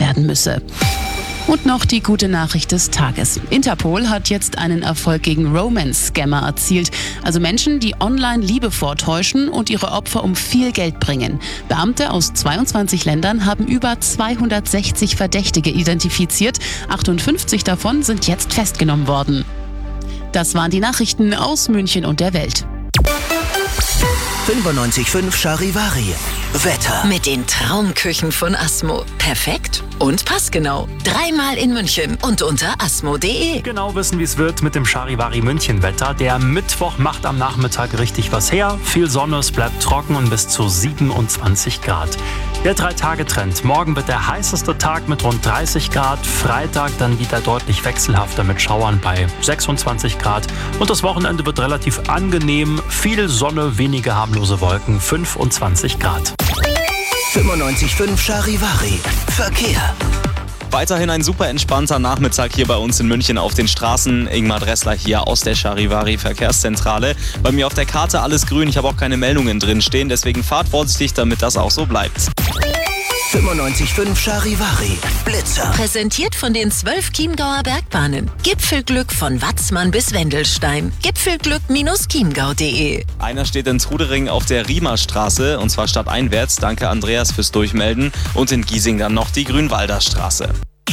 werden müsse. Und noch die gute Nachricht des Tages. Interpol hat jetzt einen Erfolg gegen Romance-Scammer erzielt. Also Menschen, die online Liebe vortäuschen und ihre Opfer um viel Geld bringen. Beamte aus 22 Ländern haben über 260 Verdächtige identifiziert. 58 davon sind jetzt festgenommen worden. Das waren die Nachrichten aus München und der Welt. 95.5 Charivari. Wetter. Mit den Traumküchen von Asmo. Perfekt und passgenau. 3-mal in München und unter asmo.de. Genau wissen, wie es wird mit dem Charivari München Wetter. Der Mittwoch macht am Nachmittag richtig was her. Viel Sonne, es bleibt trocken und bis zu 27 Grad. Der 3-Tage-Trend. Morgen wird der heißeste Tag mit rund 30 Grad. Freitag dann wieder deutlich wechselhafter mit Schauern bei 26 Grad. Und das Wochenende wird relativ angenehm. Viel Sonne, wenige harmlose Wolken, 25 Grad. 95.5 Charivari. Verkehr. Weiterhin ein super entspannter Nachmittag hier bei uns in München auf den Straßen. Ingmar Dressler hier aus der Charivari Verkehrszentrale. Bei mir auf der Karte alles grün, ich habe auch keine Meldungen drin stehen, deswegen fahrt vorsichtig, damit das auch so bleibt. 95.5 Charivari. Blitzer. Präsentiert von den 12 Chiemgauer Bergbahnen. Gipfelglück von Watzmann bis Wendelstein. Gipfelglück-chiemgau.de. Einer steht in Trudering auf der Riemerstraße, und zwar stadteinwärts. Danke Andreas fürs Durchmelden. Und in Giesing dann noch die Grünwalder Straße.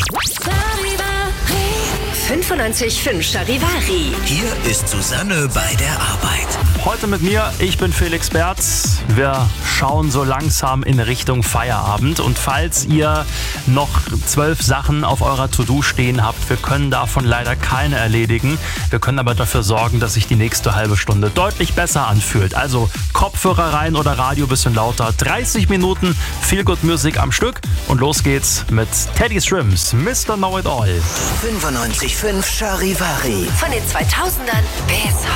95.5 Charivari. Hier ist Susanne bei der Arbeit. Heute mit mir, ich bin Felix Berz. Wir schauen so langsam in Richtung Feierabend. Und falls ihr noch 12 Sachen auf eurer To-Do stehen habt, wir können davon leider keine erledigen. Wir können aber dafür sorgen, dass sich die nächste halbe Stunde deutlich besser anfühlt. Also Kopfhörer rein oder Radio ein bisschen lauter. 30 Minuten Feel Good Music am Stück. Und los geht's mit Teddy Swims, Mr. Know It All. 95.5 Charivari. Von den 2000ern bis